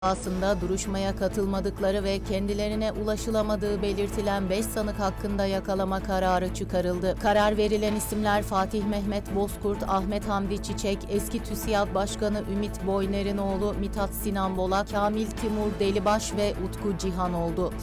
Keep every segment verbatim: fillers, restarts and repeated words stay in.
Aslında duruşmaya katılmadıkları ve kendilerine ulaşılamadığı belirtilen beş sanık hakkında yakalama kararı çıkarıldı. Karar verilen isimler Fatih Mehmet Bozkurt, Ahmet Hamdi Çiçek, eski TÜSİAD Başkanı Ümit Boyner'in oğlu Mithat Sinan Bola, Kamil Timur Delibaş ve Utku Cihan oldu.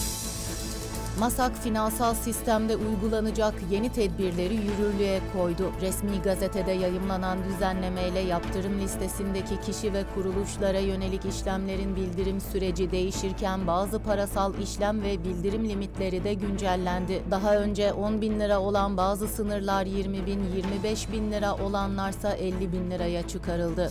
MASAK finansal sistemde uygulanacak yeni tedbirleri yürürlüğe koydu. Resmi gazetede yayımlanan düzenlemeyle yaptırım listesindeki kişi ve kuruluşlara yönelik işlemlerin bildirim süreci değişirken bazı parasal işlem ve bildirim limitleri de güncellendi. Daha önce on bin lira olan bazı sınırlar yirmi bin, yirmi beş bin lira olanlarsa elli bin liraya çıkarıldı.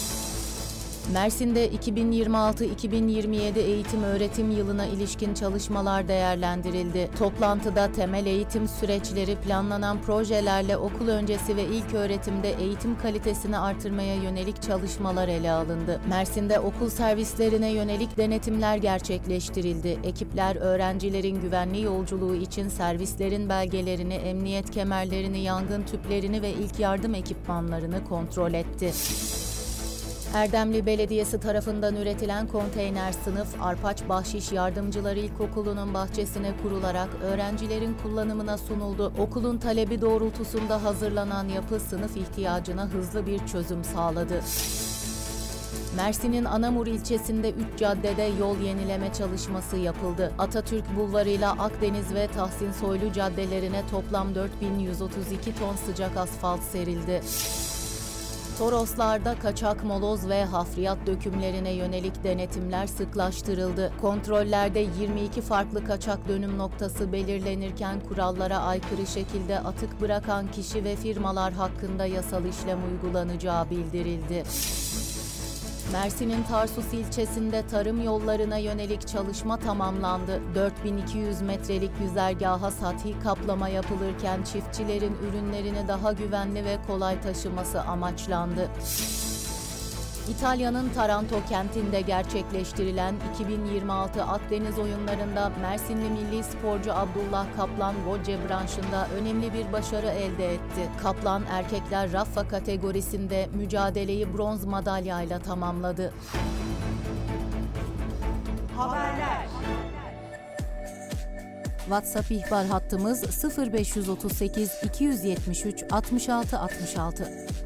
Mersin'de iki bin yirmi altı iki bin yirmi yedi eğitim öğretim yılına ilişkin çalışmalar değerlendirildi. Toplantıda temel eğitim süreçleri, planlanan projelerle okul öncesi ve ilk öğretimde eğitim kalitesini artırmaya yönelik çalışmalar ele alındı. Mersin'de okul servislerine yönelik denetimler gerçekleştirildi. Ekipler öğrencilerin güvenli yolculuğu için servislerin belgelerini, emniyet kemerlerini, yangın tüplerini ve ilk yardım ekipmanlarını kontrol etti. Erdemli Belediyesi tarafından üretilen konteyner sınıf, Arpaç Bahşiş Yardımcıları İlkokulu'nun bahçesine kurularak öğrencilerin kullanımına sunuldu. Okulun talebi doğrultusunda hazırlanan yapı sınıf ihtiyacına hızlı bir çözüm sağladı. Mersin'in Anamur ilçesinde üç caddede yol yenileme çalışması yapıldı. Atatürk Bulvarı ile Akdeniz ve Tahsin Soylu caddelerine toplam dört bin yüz otuz iki ton sıcak asfalt serildi. Toroslar'da kaçak moloz ve hafriyat dökümlerine yönelik denetimler sıklaştırıldı. Kontrollerde yirmi iki farklı kaçak dönüm noktası belirlenirken kurallara aykırı şekilde atık bırakan kişi ve firmalar hakkında yasal işlem uygulanacağı bildirildi. Mersin'in Tarsus ilçesinde tarım yollarına yönelik çalışma tamamlandı. dört bin iki yüz metrelik güzergaha sathi kaplama yapılırken çiftçilerin ürünlerini daha güvenli ve kolay taşıması amaçlandı. İtalya'nın Taranto kentinde gerçekleştirilen iki bin yirmi altı Akdeniz oyunlarında Mersinli milli sporcu Abdullah Kaplan volley branşında önemli bir başarı elde etti. Kaplan erkekler raffa kategorisinde mücadeleyi bronz madalyayla tamamladı. Haberler. WhatsApp ihbar hattımız sıfır beş otuz sekiz iki yüz yetmiş üç altmış altı altmış altı.